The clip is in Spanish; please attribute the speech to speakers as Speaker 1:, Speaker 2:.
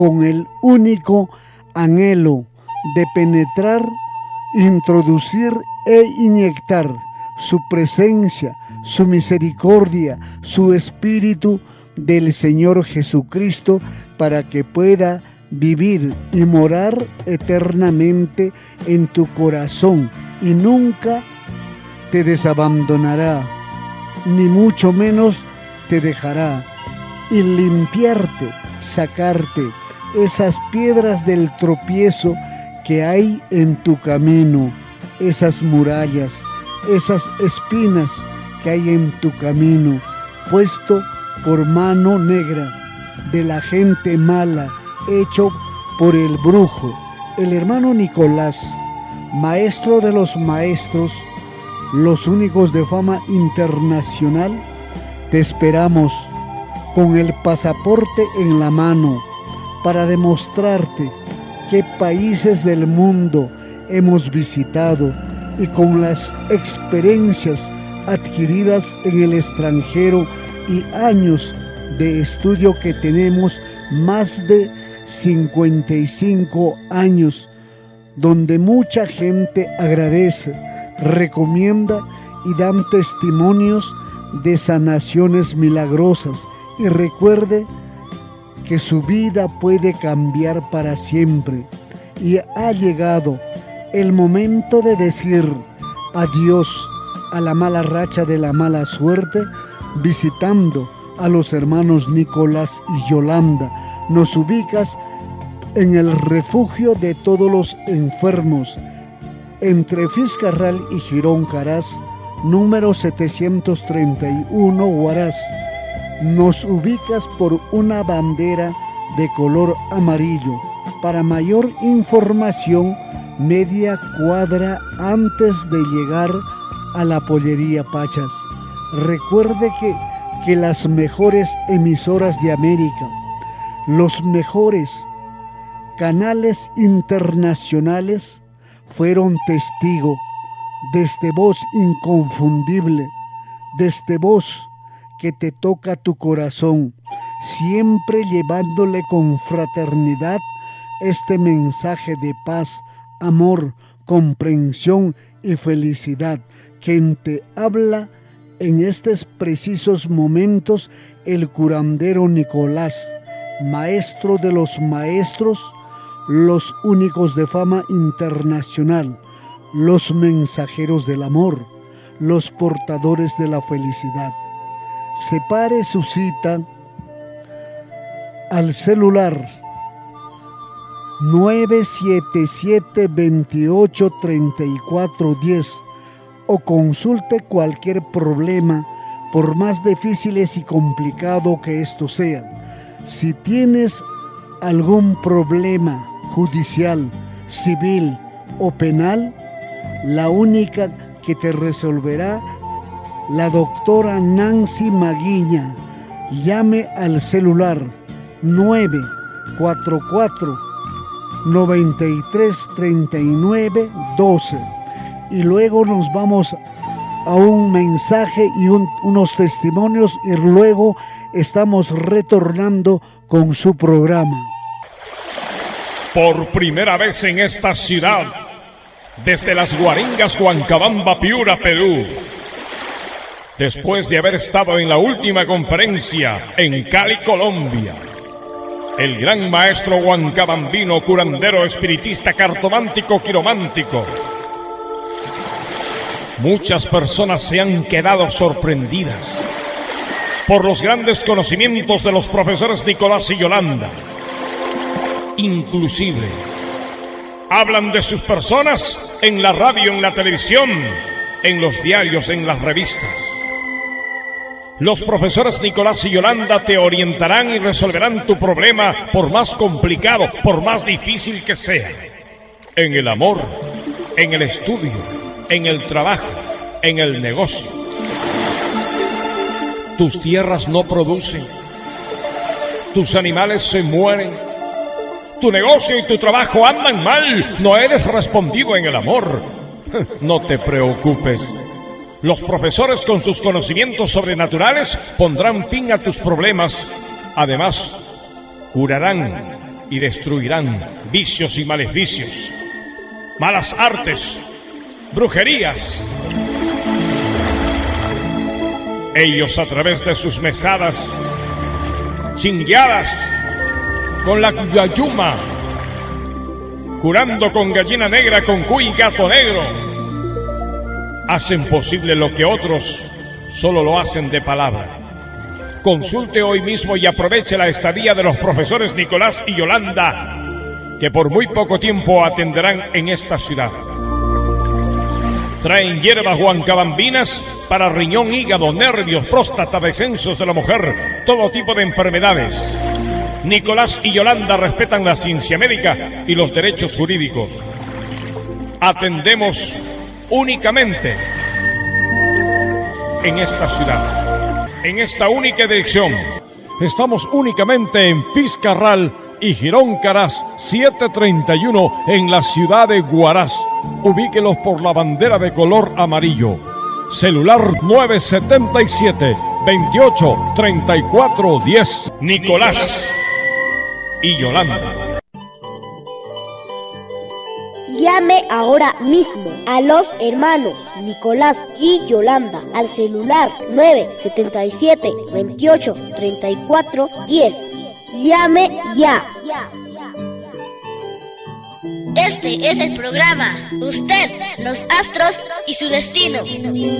Speaker 1: con el único anhelo de penetrar, introducir e inyectar su presencia, su misericordia, su espíritu del Señor Jesucristo para que pueda vivir y morar eternamente en tu corazón y nunca te desabandonará, ni mucho menos te dejará, y limpiarte, sacarte esas piedras del tropiezo que hay en tu camino, esas murallas, esas espinas que hay en tu camino, puesto por mano negra de la gente mala, hecho por el brujo, el hermano Nicolás, maestro de los maestros, los únicos de fama internacional. Te esperamos con el pasaporte en la mano para demostrarte qué países del mundo hemos visitado y con las experiencias adquiridas en el extranjero y años de estudio que tenemos, más de 55 años, donde mucha gente agradece, recomienda y dan testimonios de sanaciones milagrosas, y recuerde que su vida puede cambiar para siempre. Y ha llegado el momento de decir adiós a la mala racha de la mala suerte, visitando a los hermanos Nicolás y Yolanda. Nos ubicas en el refugio de todos los enfermos, entre Fiscarral y Girón Caraz, número 731 Huaraz. Nos ubicas por una bandera de color amarillo. Para mayor información, media cuadra antes de llegar a la pollería Pachas. Recuerde que las mejores emisoras de América, los mejores canales internacionales fueron testigo de esta voz inconfundible, de esta voz que te toca tu corazón, siempre llevándole con fraternidad este mensaje de paz, amor, comprensión y felicidad. Quien te habla en estos precisos momentos, el curandero Nicolás, maestro de los maestros, los únicos de fama internacional, los mensajeros del amor, los portadores de la felicidad. Separe su cita al celular 977-28-3410 o consulte cualquier problema, por más difíciles y complicado que esto sea. Si tienes algún problema judicial, civil o penal, la única que te resolverá la doctora Nancy Maguiña. Llame al celular 944 933912 y luego nos vamos a un mensaje y unos testimonios, y luego estamos retornando con su programa.
Speaker 2: Por primera vez en esta ciudad, desde las Guaringas, Huancabamba, Piura, Perú, después de haber estado en la última conferencia en Cali, Colombia, el gran maestro huancabambino, curandero, espiritista, cartomántico, quiromántico. Muchas personas se han quedado sorprendidas por los grandes conocimientos de los profesores Nicolás y Yolanda. Inclusive, hablan de sus personas en la radio, en la televisión, en los diarios, en las revistas. Los profesores Nicolás y Yolanda te orientarán y resolverán tu problema, por más complicado, por más difícil que sea. En el amor, en el estudio, en el trabajo, en el negocio. Tus tierras no producen, tus animales se mueren, tu negocio y tu trabajo andan mal, no eres respondido en el amor. No te preocupes. Los profesores, con sus conocimientos sobrenaturales, pondrán fin a tus problemas. Además, curarán, y destruirán vicios y maleficios, malas artes, brujerías. Ellos, a través de sus mesadas chingueadas con la yayuma, curando con gallina negra, con cuy y gato negro, hacen posible lo que otros solo lo hacen de palabra. Consulte hoy mismo y aproveche la estadía de los profesores Nicolás y Yolanda, que por muy poco tiempo atenderán en esta ciudad. Traen hierbas huancabambinas para riñón, hígado, nervios, próstata, descensos de la mujer, todo tipo de enfermedades. Nicolás y Yolanda respetan la ciencia médica y los derechos jurídicos. Atendemos únicamente en esta ciudad, en esta única dirección. Estamos únicamente en Pizcarral y Girón Caraz 731 en la ciudad de Huaraz. Ubíquelos por la bandera de color amarillo. Celular 977 28 34 10. Nicolás y Yolanda.
Speaker 3: Llame ahora mismo a los hermanos Nicolás y Yolanda al celular 977 28 34 10. Llame ya.
Speaker 4: Este es el programa Usted, los astros y su destino.